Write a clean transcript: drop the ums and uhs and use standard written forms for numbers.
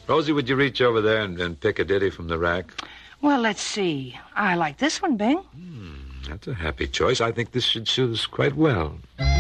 Rosie, would you reach over there and pick a ditty from the rack? Well, let's see. I like this one, Bing. That's a happy choice. I think this should suit us quite well.